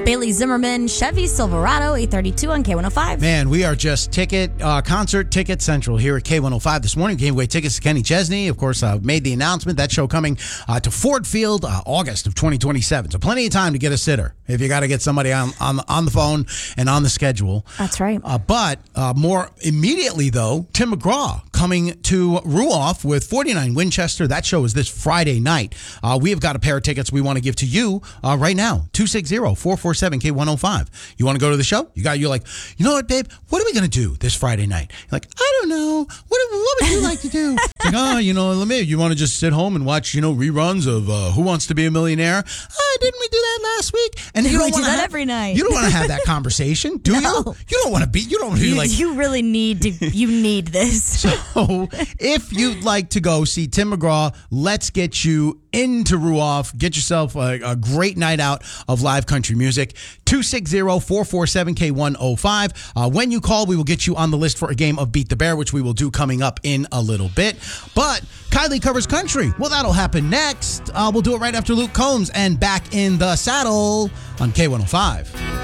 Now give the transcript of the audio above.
Bailey Zimmerman, Chevy Silverado, 832 on K105. Man, we are just concert ticket central here at K105 this morning. Gave away tickets to Kenny Chesney. Of course, made the announcement. That show coming to Ford Field August of 2027. So plenty of time to get a sitter if you got to get somebody on the phone and on the schedule. That's right. But more immediately, though, Tim McGraw coming to Ruoff with 49 Winchester. That show is this Friday night. We have got a pair of tickets we want to give to you right now. 260-447-K105. You want to go to the show? You're like, you know what, babe? What are we going to do this Friday night? You're like, I don't know. What would you like to do? It's like, you want to just sit home and watch, reruns of Who Wants to Be a Millionaire? Didn't we do that last week? And you don't do that every night. You don't want to have that conversation, do No. you? You don't want to be. You don't be like. You really need to. You need this. So, if you'd like to go see Tim McGraw, let's get you into Ruoff. Get yourself a great night out of live country music. 260-447-K105. When you call, we will get you on the list for a game of Beat the Bear, which we will do coming up in a little bit. But Kylie covers country. Well, that'll happen next. We'll do it right after Luke Combs and Back in the Saddle on K105.